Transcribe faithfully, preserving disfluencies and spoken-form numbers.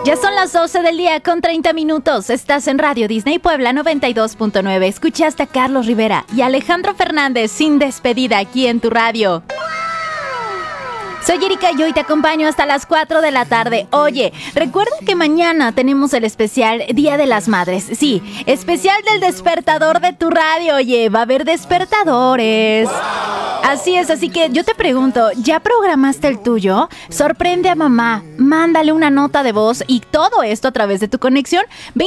Ya son las doce del día con treinta minutos. Estás en Radio Disney Puebla noventa y dos punto nueve. Escuchaste a Carlos Rivera y Alejandro Fernández sin despedida aquí en tu radio. Soy Erika y hoy te acompaño hasta las cuatro de la tarde. Oye, recuerda que mañana tenemos el especial Día de las Madres. Sí, especial del despertador de tu radio. Oye, va a haber despertadores. Así es, así que yo te pregunto, ¿ya programaste el tuyo? Sorprende a mamá, mándale una nota de voz y todo esto a través de tu conexión